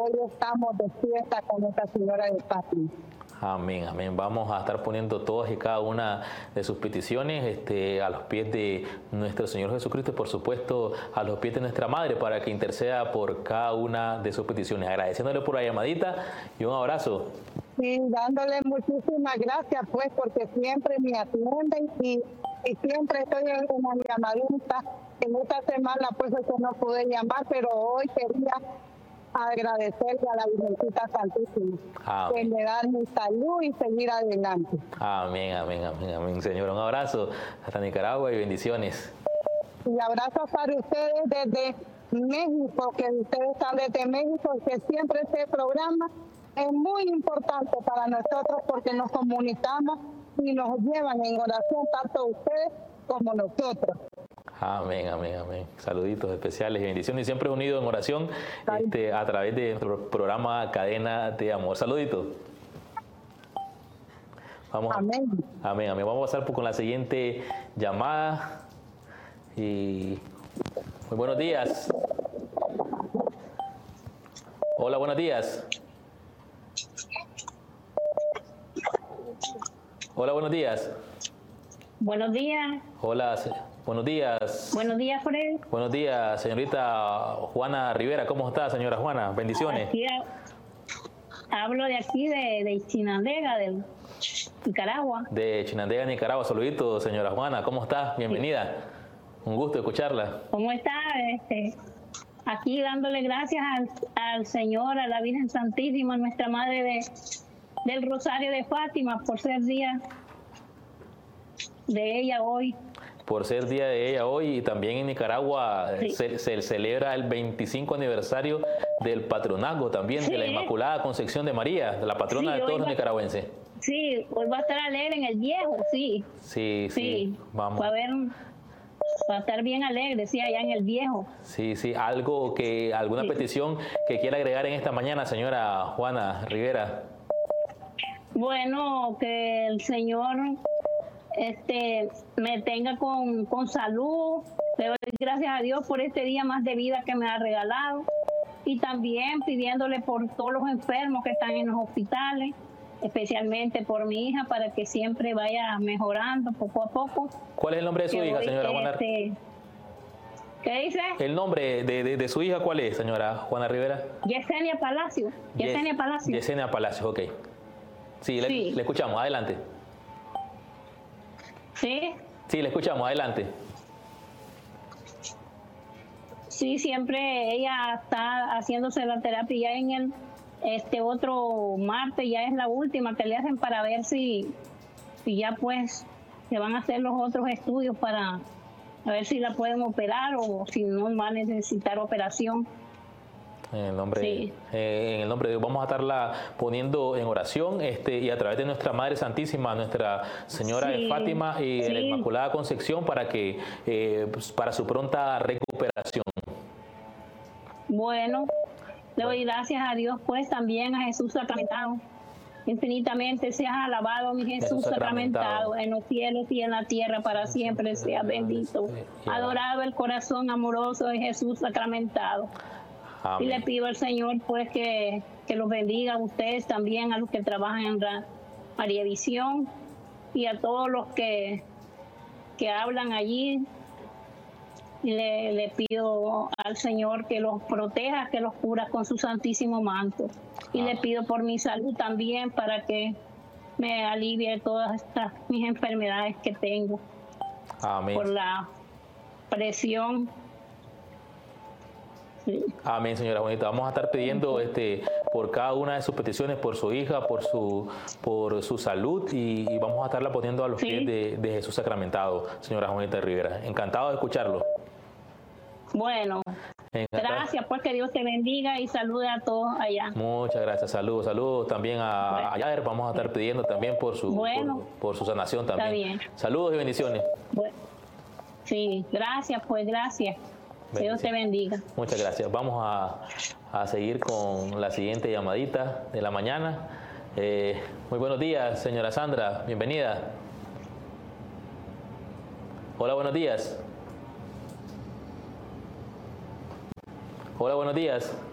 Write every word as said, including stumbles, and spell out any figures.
hoy estamos de fiesta con Nuestra Señora de Fátima. Amén, amén. Vamos a estar poniendo todas y cada una de sus peticiones este, a los pies de nuestro Señor Jesucristo y por supuesto a los pies de nuestra Madre para que interceda por cada una de sus peticiones. Agradeciéndole por la llamadita y un abrazo. Sí, dándole muchísimas gracias pues porque siempre me atienden y, y siempre estoy en una llamadita. En esta semana pues eso no pude llamar, pero hoy quería agradecerle a la Virgencita Santísima Amén. que me da mi salud y seguir adelante. Amén, amén, amén, amén, Señor. Un abrazo hasta Nicaragua y bendiciones. Y abrazos para ustedes desde México, que ustedes están desde México, que siempre este programa es muy importante para nosotros porque nos comunicamos y nos llevan en oración tanto ustedes como nosotros. Amén, amén, amén. Saluditos especiales y bendiciones. Y siempre unidos en oración este, a través de nuestro programa Cadena de Amor. Saluditos. Vamos, amén. Amén, amén. Vamos a pasar con la siguiente llamada. Y muy buenos días. Hola, buenos días. Hola, buenos días. Buenos días. Hola, buenos días. Buenos días, Fred. Buenos días, señorita Juana Rivera. ¿Cómo está, señora Juana? Bendiciones. Aquí, hablo de aquí, de, de Chinandega, de Nicaragua. De Chinandega, Nicaragua. Saluditos, señora Juana. ¿Cómo está? Bienvenida. Sí. Un gusto escucharla. ¿Cómo está? Este, aquí dándole gracias al, al Señor, a la Virgen Santísima, nuestra Madre de, del Rosario de Fátima, por ser día de ella hoy. Por ser día de ella hoy, y también en Nicaragua sí. se, se celebra el veinticinco aniversario del patronazgo también, sí. de la Inmaculada Concepción de María, de la patrona sí, de todos los nicaragüenses. Sí, hoy va a estar alegre en el Viejo, sí. Sí, sí, sí. vamos. Va a haber, va a estar bien alegre, sí, allá en el Viejo. Sí, sí, algo que, alguna sí. petición que quiera agregar en esta mañana, señora Juana Rivera. Bueno, que el Señor este me tenga con, con salud, le doy gracias a Dios por este día más de vida que me ha regalado y también pidiéndole por todos los enfermos que están en los hospitales, especialmente por mi hija para que siempre vaya mejorando poco a poco. ¿Cuál es el nombre de su que hija, hoy, señora Juana? Este, ¿Qué dice? El nombre de, de, de su hija, ¿cuál es, señora Juana Rivera? Yesenia Palacio. Yesenia Palacio. Yesenia Palacio, ok. Sí, le, sí. le escuchamos, adelante. ¿Sí? Sí, le escuchamos, adelante. Sí, siempre ella está haciéndose la terapia ya en el este otro martes, ya es la última que le hacen para ver si, si ya pues se van a hacer los otros estudios para a ver si la pueden operar o si no va a necesitar operación. En el nombre, sí. eh, en el nombre de Dios vamos a estarla poniendo en oración este, y a través de nuestra Madre Santísima, Nuestra Señora sí. de Fátima y sí. de la Inmaculada Concepción para que eh, pues, para su pronta recuperación. Bueno, le doy gracias a Dios pues también a Jesús sacramentado. Infinitamente seas alabado, mi Jesús, Jesús sacramentado, sacramentado, en los cielos y en la tierra para siempre seas bendito. Adorado el corazón amoroso de Jesús sacramentado. Amén. Y le pido al Señor pues que, que los bendiga a ustedes también, a los que trabajan en Mariavisión y a todos los que, que hablan allí. Y le, le pido al Señor que los proteja, que los cura con su santísimo manto. Y ah. le pido por mi salud también para que me alivie todas estas mis enfermedades que tengo. Amén. Por la presión. Sí. Amén, señora Juanita. Vamos a estar pidiendo este, por cada una de sus peticiones, por su hija, por su, por su salud y, y vamos a estarla poniendo a los sí. pies de, de Jesús sacramentado, señora Juanita Rivera. Encantado de escucharlo. Bueno, Encantado. Gracias, pues que Dios te bendiga y salude a todos allá. Muchas gracias, saludos, saludos también a, bueno. a Yader. Vamos a estar pidiendo también por su, bueno, por, por su sanación también. Está bien. Saludos y bendiciones. Bueno, sí, gracias, pues gracias. Dios te bendiga. Muchas gracias. Vamos a, a seguir con la siguiente llamadita de la mañana. Eh, muy buenos días, señora Sandra. Bienvenida. Hola, buenos días. Hola, buenos días.